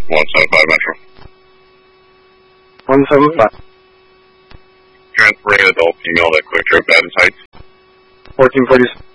175 Metro. 175. Transporting adult female to Quick Trip Adams Heights. 1440.